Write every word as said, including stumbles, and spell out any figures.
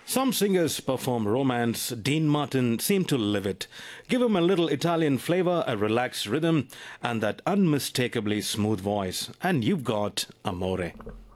Some singers perform romance. Dean Martin seemed to live it. Give him a little Italian flavor, a relaxed rhythm, and that unmistakably smooth voice, and you've got Amore.